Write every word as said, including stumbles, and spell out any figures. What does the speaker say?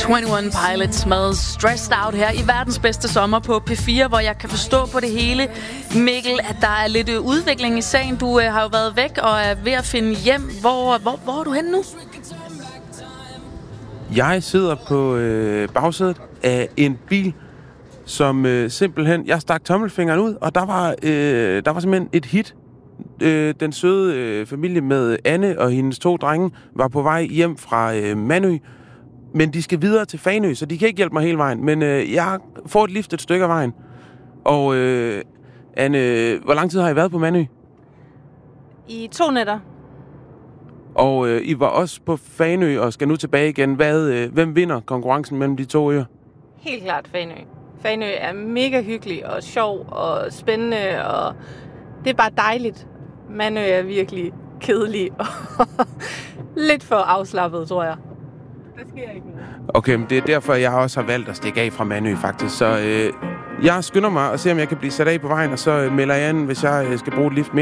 enogtyve Pilots med Stressed Out her i verdens bedste sommer på P fire, hvor jeg kan forstå på det hele, Mikkel, at der er lidt udvikling i sagen. Du øh, har jo været væk og er ved at finde hjem. Hvor, hvor, hvor er du henne nu? Jeg sidder på øh, bagsædet af en bil, som øh, simpelthen... Jeg stak tommelfingeren ud, og der var, øh, der var simpelthen et hit. Øh, den søde øh, familie med Anne og hendes to drenge var på vej hjem fra øh, Mandø, men de skal videre til Fanø, så de kan ikke hjælpe mig hele vejen. Men øh, jeg får et lift et stykke af vejen. Og øh, Anne, hvor lang tid har I været på Mandø? I to nætter. Og øh, I var også på Fanø og skal nu tilbage igen. Hvad, øh, hvem vinder konkurrencen mellem de to øer? Helt klart Fanø. Fanø er mega hyggelig og sjov og spændende, og det er bare dejligt. Mandø er virkelig kedelig og lidt for afslappet, tror jeg. Der sker ikke noget. Okay, men det er derfor, jeg også har valgt at stikke af fra Mandø, faktisk. Så øh, jeg skynder mig og ser, om jeg kan blive sat af på vejen, og så melder jeg an, hvis jeg skal bruge et lift mere.